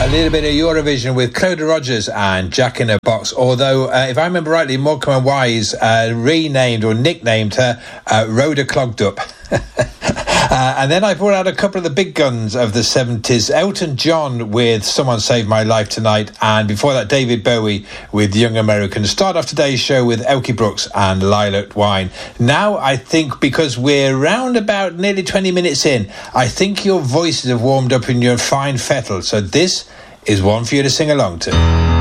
A little bit of Eurovision with Clodagh Rogers and Jack in a Box. Although, if I remember rightly, Morecambe and Wise renamed or nicknamed her Rhoda Clogged Up. And then I brought out a couple of the big guns of the 70s. Elton John with Someone Saved My Life Tonight. And before that, David Bowie with Young Americans. Start off today's show with Elkie Brooks and Lilac Wine. Now, I think because we're round about nearly 20 minutes in, I think your voices have warmed up in your fine fettle. So this is one for you to sing along to.